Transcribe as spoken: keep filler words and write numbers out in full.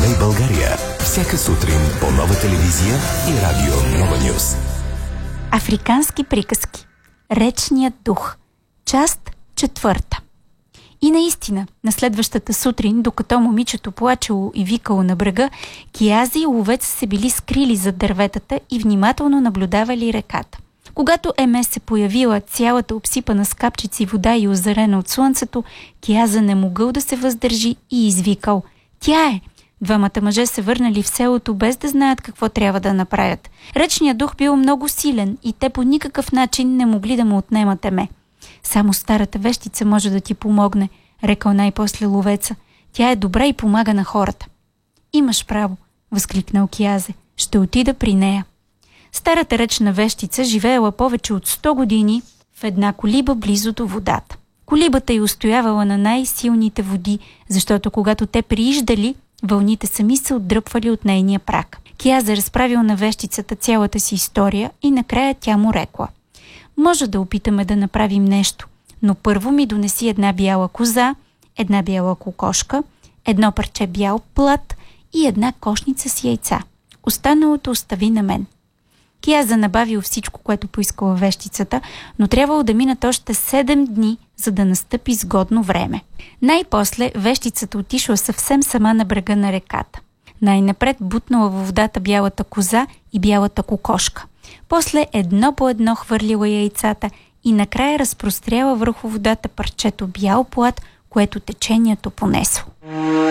Славей България. Всяка сутрин по Нова телевизия и радио Нова Нюз. Африкански приказки. Речният дух. Част четвърта. И наистина, на следващата сутрин, докато момичето плачело и викало на брега, Киази и ловец се били скрили зад дърветата и внимателно наблюдавали реката. Когато Еме се появила цялата обсипана с капчици вода и озарена от слънцето, Киаза не могъл да се въздържи и извикал: «Тя е!» Двамата мъже се върнали в селото без да знаят какво трябва да направят. Речният дух бил много силен и те по никакъв начин не могли да му отнемат Еме. «Само старата вещица може да ти помогне», рекал най-после ловеца. «Тя е добра и помага на хората». «Имаш право», възкликнал Киазе. «Ще отида при нея». Старата речна вещица живеела повече от сто години в една колиба близо до водата. Колибата й устоявала на най-силните води, защото когато те прииждали, вълните сами се отдръпвали от нейния прак. Киазе разправил на вещицата цялата си история и накрая тя му рекла: «Може да опитаме да направим нещо, но първо ми донеси една бяла коза, една бяла кокошка, едно парче бял плат и една кошница с яйца. Останалото остави на мен». Киаза набавил всичко, което поискала вещицата, но трябвало да минат още седем дни, за да настъпи сгодно време. Най-после вещицата отишла съвсем сама на брега на реката. Най-напред бутнала във водата бялата коза и бялата кокошка. После едно по едно хвърлила яйцата и накрая разпростряла върху водата парчето бял плат, което течението понесло.